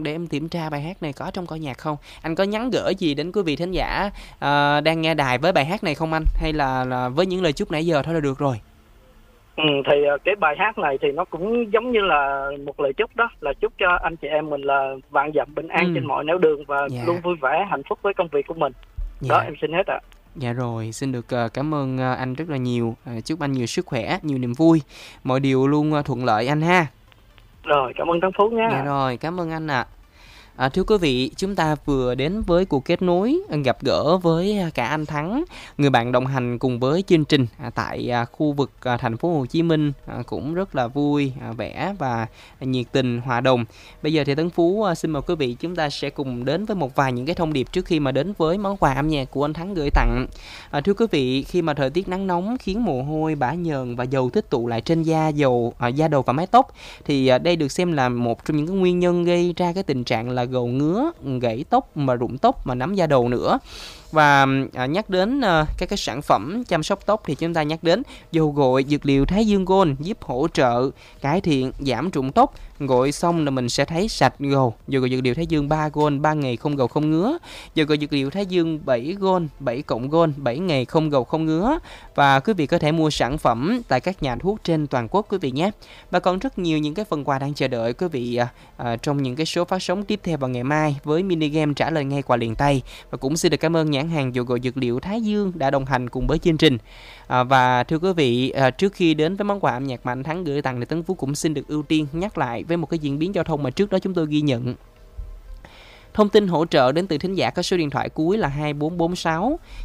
để em kiểm tra bài hát này có trong coi nhạc không. Anh có nhắn gửi gì đến quý vị thính giả đang nghe đài với bài hát này không anh? Hay là với những lời chúc nãy giờ thôi là được rồi? Thì cái bài hát này thì nó cũng giống như là một lời chúc, đó là chúc cho anh chị em mình là vạn dặm bình an trên mọi nẻo đường và Dạ. luôn vui vẻ hạnh phúc với công việc của mình. Đó, Dạ. em xin hết ạ. Dạ rồi, xin được cảm ơn anh rất là nhiều. Chúc anh nhiều sức khỏe, nhiều niềm vui, mọi điều luôn thuận lợi anh ha. Rồi, cảm ơn Thắng Phú nha. Dạ rồi, cảm ơn anh ạ. Thưa quý vị, chúng ta vừa đến với cuộc kết nối gặp gỡ với cả anh Thắng, người bạn đồng hành cùng với chương trình tại khu vực thành phố Hồ Chí Minh, cũng rất là vui vẻ và nhiệt tình hòa đồng. Bây giờ thì Tấn Phú xin mời quý vị chúng ta sẽ cùng đến với một vài những cái thông điệp trước khi mà đến với món quà âm nhạc của anh Thắng gửi tặng. Thưa quý vị, khi mà thời tiết nắng nóng khiến mồ hôi, bã nhờn và dầu tích tụ lại trên da đầu và mái tóc, thì đây được xem là một trong những cái nguyên nhân gây ra cái tình trạng là gầu ngứa, gãy tóc mà rụng tóc mà nắm da đầu nữa. Và nhắc đến các cái sản phẩm chăm sóc tóc thì chúng ta nhắc đến dầu gội dược liệu Thái Dương Gold giúp hỗ trợ cải thiện giảm rụng tóc. Gội xong là mình sẽ thấy sạch gầu. Dầu gội dược liệu Thái Dương 3 Gold 3 ngày không gầu không ngứa. Dầu gội dược liệu Thái Dương 7 Gold 7 cộng Gold 7 ngày không gầu không ngứa. Và quý vị có thể mua sản phẩm tại các nhà thuốc trên toàn quốc quý vị nhé. Và còn rất nhiều những cái phần quà đang chờ đợi quý vị trong những cái số phát sóng tiếp theo vào ngày mai với mini game trả lời ngay quà liền tay. Và cũng xin được cảm ơn nhãn hàng dầu gội dược liệu Thái Dương đã đồng hành cùng với chương trình. Và thưa quý vị, trước khi đến với món quà âm nhạc mà anh Thắng gửi tặng thì Tấn Phú cũng xin được ưu tiên nhắc lại với một cái diễn biến giao thông mà trước đó chúng tôi ghi nhận. Thông tin hỗ trợ đến từ thính giả có số điện thoại cuối là 2446.